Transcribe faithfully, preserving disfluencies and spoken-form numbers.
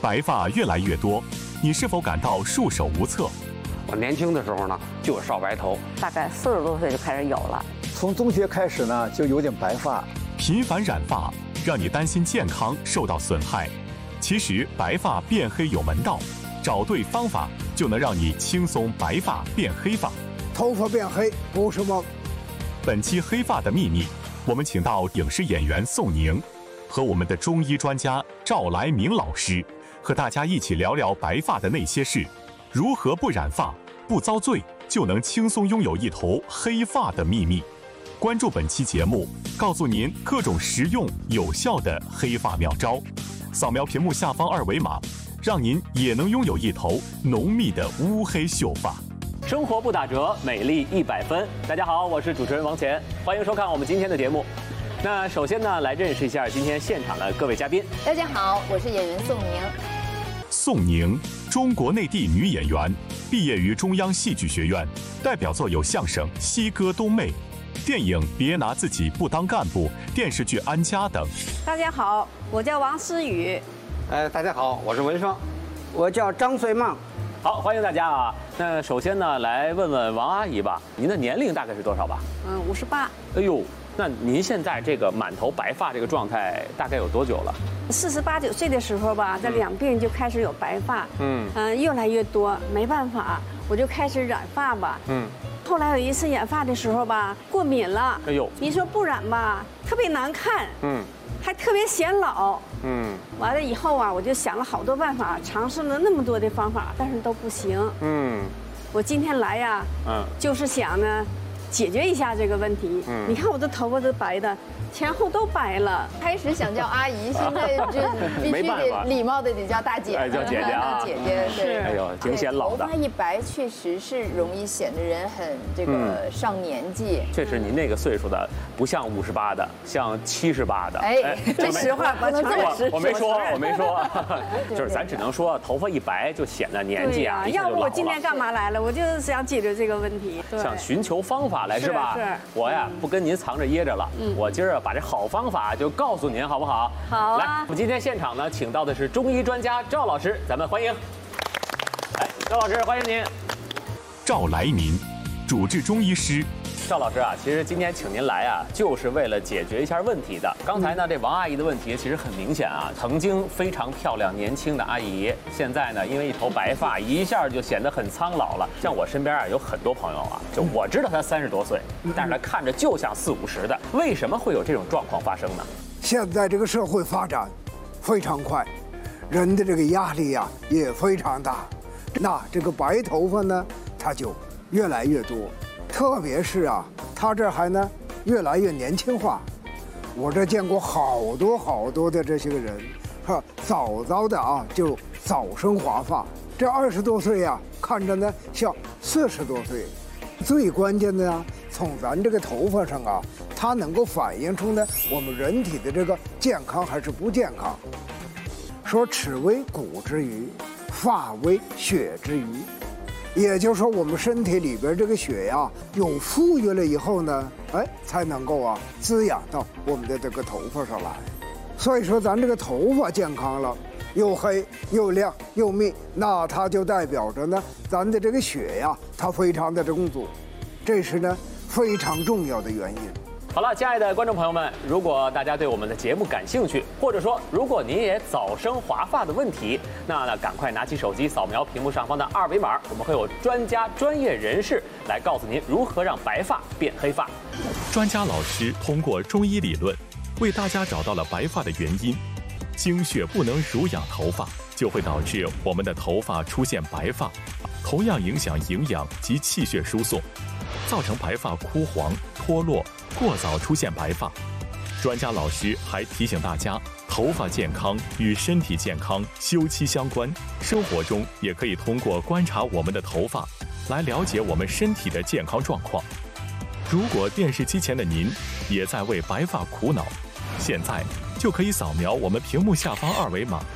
白发越来越多，你是否感到束手无策？ 我年轻的时候呢，就有少白头， 大概四十多岁就开始有了。 从中学开始呢，就有点白发。 频繁染发让你担心健康受到损害，其实白发变黑有门道，找对方法就能让你轻松白发变黑发。 头发变黑不是梦。 本期黑发的秘密，我们请到影视演员宋宁和我们的中医专家赵来明老师，和大家一起聊聊白发的那些事，如何不染发不遭罪，就能轻松拥有一头黑发的秘密。关注本期节目，告诉您各种实用有效的黑发妙招。扫描屏幕下方二维码，让您也能拥有一头浓密的乌黑秀发。 生活不打折，美丽一百分。大家好，我是主持人王乾，欢迎收看我们今天的节目。那首先呢，来认识一下今天现场的各位嘉宾。 大家好，我是演员宋宁。 宋宁，中国内地女演员，毕业于中央戏剧学院，代表作有相声《西歌冬妹》、电影《别拿自己不当干部》、电视剧《安家》等。 大家好，我叫王思雨。 哎，大家好，我是文双， 我叫张穗梦。 好，欢迎大家啊！那首先呢，来问问王阿姨吧，您的年龄大概是多少吧？ 嗯，五十八。 哎呦，那您现在这个满头白发这个状态大概有多久了？ 四十八九岁的时候吧，在两鬓就开始有白发，嗯嗯、呃，越来越多，没办法，我就开始染发吧，嗯。后来有一次染发的时候吧，过敏了，哎呦，你说不染吧，特别难看，嗯。还特别显老，嗯，完了以后啊，我就想了好多办法，尝试了那么多的方法，但是都不行，嗯，我今天来呀，嗯，就是想呢，解决一下这个问题。嗯，你看我的头发都白的，前后都白了。 开始想叫阿姨，现在就必须得礼貌的得叫大姐， 哎，叫姐姐啊， 姐姐对。 哎呦，挺显老的。 头发一白，确实是容易显得人很这个上年纪。 确实，您那个岁数的不像五十八的，像七十八的。 哎，这实话不能这么说。 我没说，我没说，就是咱只能说头发一白就显得年纪啊。 要不我今天干嘛来了？我就是想解决这个问题。 想寻求方法来是吧？ 是。 我呀不跟您藏着掖着了，我今儿把这好方法就告诉您，好不好？ 好啊。 来，我们今天现场呢，请到的是中医专家赵老师，咱们欢迎。哎，赵老师，欢迎您。 赵来民，主治中医师。 赵老师啊，其实今天请您来啊，就是为了解决一下问题的。刚才呢，这王阿姨的问题其实很明显啊，曾经非常漂亮年轻的阿姨，现在呢，因为一头白发，一下就显得很苍老了。像我身边啊，有很多朋友啊，就我知道他三十多岁，但是他看着就像四五十的，为什么会有这种状况发生呢？ 现在这个社会发展非常快，人的这个压力呀、啊、也非常大，那这个白头发呢，它就越来越多。特别是啊，他这还呢越来越年轻化。我这见过好多好多的这些个人，哈，早早的啊就早生华发。这二十多岁呀、啊，看着呢像四十多岁。最关键的呀，从咱这个头发上啊，它能够反映出呢我们人体的这个健康还是不健康。说齿为骨之余，发为血之余。也就是说，我们身体里边这个血呀，有富裕了以后呢，哎，才能够啊滋养到我们的这个头发上来。所以说，咱这个头发健康了，又黑又亮又密，那它就代表着呢，咱的这个血呀，它非常的充足，这是呢非常重要的原因。 好了，亲爱的观众朋友们，如果大家对我们的节目感兴趣，或者说如果您也早生华发的问题，那呢赶快拿起手机扫描屏幕上方的二维码，我们会有专家专业人士来告诉您如何让白发变黑发。 专家老师通过中医理论，为大家找到了白发的原因。经血不能濡养头发，就会导致我们的头发出现白发，同样影响营养及气血输送，造成白发枯黄、脱落。过早出现白发，专家老师还提醒大家，头发健康与身体健康休戚相关，生活中也可以通过观察我们的头发，来了解我们身体的健康状况。如果电视机前的您也在为白发苦恼，现在就可以扫描我们屏幕下方二维码，